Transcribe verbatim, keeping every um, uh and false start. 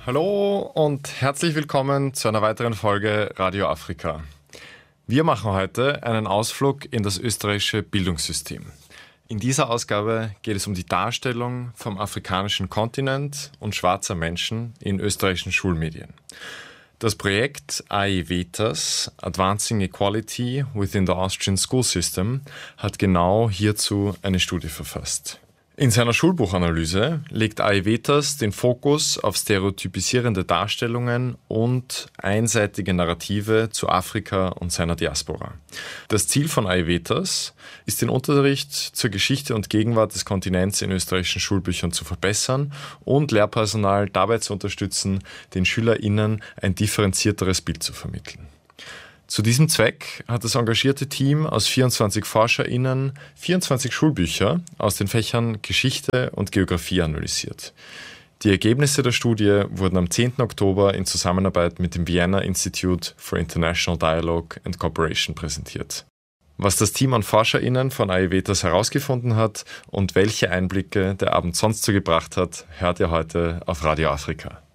Hallo und herzlich willkommen zu einer weiteren Folge Radio Afrika. Wir machen heute einen Ausflug in das österreichische Bildungssystem. In dieser Ausgabe geht es um die Darstellung vom afrikanischen Kontinent und schwarzer Menschen in österreichischen Schulmedien. Das Projekt AEVETAS, Advancing Equality Within the Austrian School System, hat genau hierzu eine Studie verfasst. In seiner Schulbuchanalyse legt AEVETAS den Fokus auf stereotypisierende Darstellungen und einseitige Narrative zu Afrika und seiner Diaspora. Das Ziel von AEVETAS ist, den Unterricht zur Geschichte und Gegenwart des Kontinents in österreichischen Schulbüchern zu verbessern und Lehrpersonal dabei zu unterstützen, den SchülerInnen ein differenzierteres Bild zu vermitteln. Zu diesem Zweck hat das engagierte Team aus vierundzwanzig ForscherInnen vierundzwanzig Schulbücher aus den Fächern Geschichte und Geografie analysiert. Die Ergebnisse der Studie wurden am zehnten Oktober in Zusammenarbeit mit dem Vienna Institute for International Dialogue and Cooperation präsentiert. Was das Team an ForscherInnen von AEVETAS herausgefunden hat und welche Einblicke der Abend sonst so gebracht hat, hört ihr heute auf Radio Afrika.